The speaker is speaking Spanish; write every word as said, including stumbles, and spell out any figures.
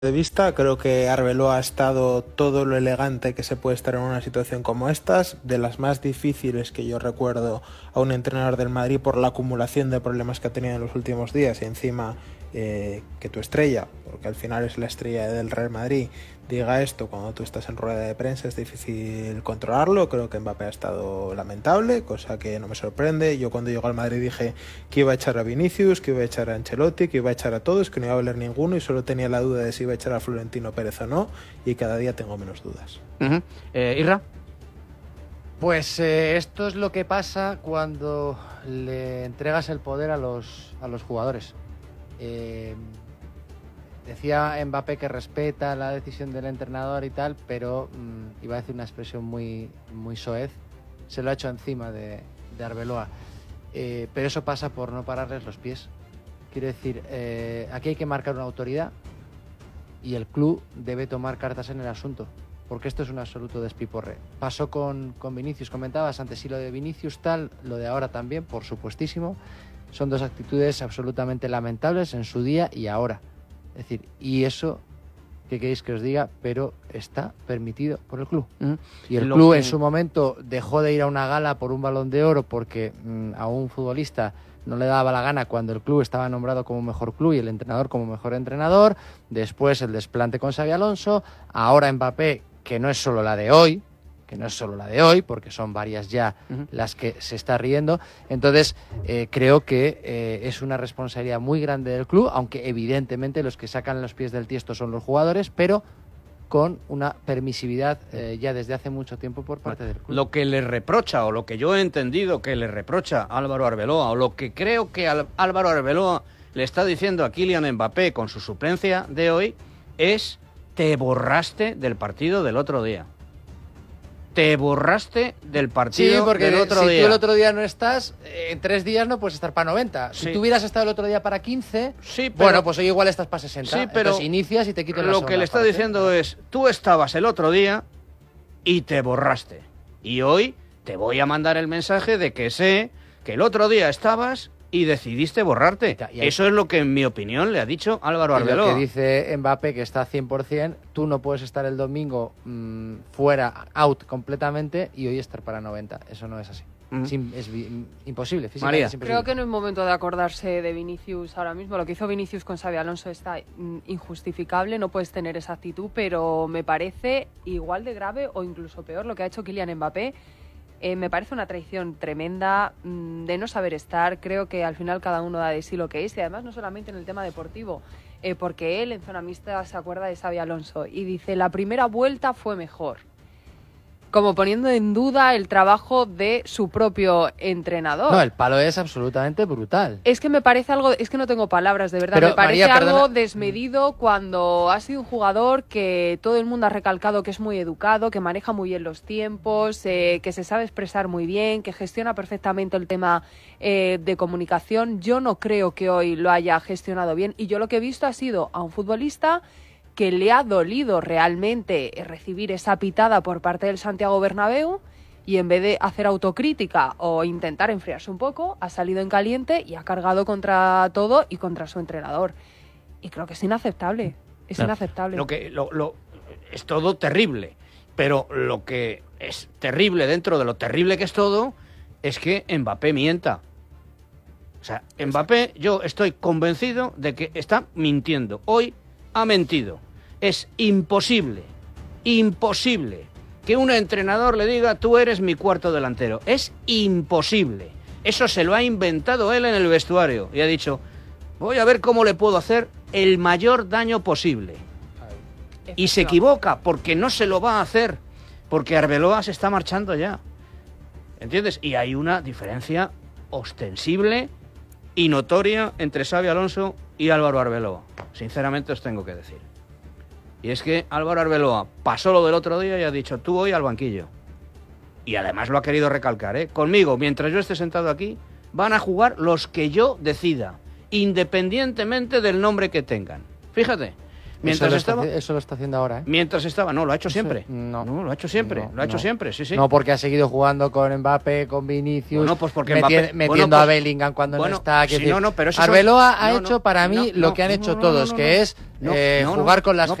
de vista. Creo que Arbeloa ha estado todo lo elegante que se puede estar en una situación como estas, de las más difíciles que yo recuerdo a un entrenador del Madrid por la acumulación de problemas que ha tenido en los últimos días, y encima eh, que tu estrella, porque al final es la estrella del Real Madrid, diga esto cuando tú estás en rueda de prensa, es difícil controlarlo. Creo que Mbappé ha estado lamentable, cosa que no me sorprende. Yo cuando llegó al Madrid dije que iba a echar a Vinicius, que iba a echar a Ancelotti, que iba a echar a todos, que no iba a valer ninguno, y solo tenía la duda de si iba a echar a Florentino Pérez o no, y cada día tengo menos dudas. Uh-huh. eh, ¿Irra? Pues eh, esto es lo que pasa cuando le entregas el poder a los, a los jugadores. Eh, decía Mbappé que respeta la decisión del entrenador y tal, pero mmm, iba a decir una expresión muy, muy soez, se lo ha hecho encima de, de Arbeloa. Eh, pero eso pasa por no pararles los pies. Quiero decir, eh, aquí hay que marcar una autoridad y el club debe tomar cartas en el asunto, porque esto es un absoluto despiporre. Pasó con, con Vinicius, comentabas antes, si lo de Vinicius tal, lo de ahora también, por supuestísimo. Son dos actitudes absolutamente lamentables en su día y ahora. Es decir, y eso, ¿qué queréis que os diga? Pero está permitido por el club. Mm. Y el Lo club que... en su momento dejó de ir a una gala por un Balón de Oro porque mm, a un futbolista no le daba la gana cuando el club estaba nombrado como mejor club y el entrenador como mejor entrenador. Después el desplante con Xabi Alonso. Ahora Mbappé, que no es solo la de hoy, que no es solo la de hoy, porque son varias ya uh-huh. las que se está riendo. Entonces, eh, creo que eh, es una responsabilidad muy grande del club, aunque evidentemente los que sacan los pies del tiesto son los jugadores, pero con una permisividad eh, ya desde hace mucho tiempo por parte del club. Lo que le reprocha, o lo que yo he entendido que le reprocha a Álvaro Arbeloa, o lo que creo que Al- Álvaro Arbeloa le está diciendo a Kylian Mbappé con su suplencia de hoy, es: te borraste del partido del otro día. Te borraste del partido sí, porque del otro si día. tú el otro día no estás, en tres días no puedes estar para noventa. Si sí. tú hubieras estado el otro día para quince, sí, pero, bueno, pues hoy igual estás para sesenta. Sí, pero entonces inicias y te quitas la lo que le está diciendo parte. es: tú estabas el otro día y te borraste. Y hoy te voy a mandar el mensaje de que sé que el otro día estabas y decidiste borrarte. Y Eso es lo que, en mi opinión, le ha dicho Álvaro Arbeloa. Lo que dice Mbappé, que está cien por ciento, tú no puedes estar el domingo mmm, fuera, out completamente, y hoy estar para noventa. Eso no es así. Mm. Es, es, es imposible, físicamente María. es imposible. Creo que no es momento de acordarse de Vinicius ahora mismo. Lo que hizo Vinicius con Xabi Alonso está injustificable, no puedes tener esa actitud, pero me parece igual de grave o incluso peor lo que ha hecho Kylian Mbappé. Eh, me parece una traición tremenda mmm, de no saber estar. Creo que al final cada uno da de sí lo que es, y además no solamente en el tema deportivo, eh, porque él en zona mixta se acuerda de Xabi Alonso y dice: la primera vuelta fue mejor, como poniendo en duda el trabajo de su propio entrenador. No, el palo es absolutamente brutal. Es que me parece algo, es que no tengo palabras, de verdad. Pero, me parece María, algo perdona. desmedido cuando ha sido un jugador que todo el mundo ha recalcado que es muy educado, que maneja muy bien los tiempos, eh, que se sabe expresar muy bien, que gestiona perfectamente el tema eh, de comunicación. Yo no creo que hoy lo haya gestionado bien, y yo lo que he visto ha sido a un futbolista que le ha dolido realmente recibir esa pitada por parte del Santiago Bernabéu, y en vez de hacer autocrítica o intentar enfriarse un poco, ha salido en caliente y ha cargado contra todo y contra su entrenador. Y creo que es inaceptable, es claro. inaceptable. Lo que, lo, lo, es todo terrible, pero lo que es terrible dentro de lo terrible que es todo es que Mbappé mienta. O sea, Mbappé, yo estoy convencido de que está mintiendo. Hoy ha mentido. Es imposible, imposible que un entrenador le diga: tú eres mi cuarto delantero. Es imposible. Eso se lo ha inventado él en el vestuario y ha dicho: voy a ver cómo le puedo hacer el mayor daño posible. Y se equivoca, porque no se lo va a hacer, porque Arbeloa se está marchando ya. ¿Entiendes? Y hay una diferencia ostensible y notoria entre Xabi Alonso y Álvaro Arbeloa. Sinceramente os tengo que decir. Y es que Álvaro Arbeloa pasó lo del otro día y ha dicho: tú hoy al banquillo. Y además lo ha querido recalcar, ¿eh? Conmigo, mientras yo esté sentado aquí, van a jugar los que yo decida, independientemente del nombre que tengan. Fíjate, Mientras eso, lo estaba... está, eso lo está haciendo ahora, ¿eh? Mientras estaba... No, lo ha hecho siempre. No. No, lo ha hecho siempre. No, lo ha hecho no. siempre, sí, sí. No, porque ha seguido jugando con Mbappé, con Vinicius, Bueno, pues porque meti- Mbappé- metiendo bueno, pues- a Bellingham cuando bueno, no está. sí, Quiero decir, no, no, pero eso son- Arbeloa ha no, hecho no, para mí no, lo no, que han no, hecho no, todos, no, que no, es no, eh, no, no, jugar con las no,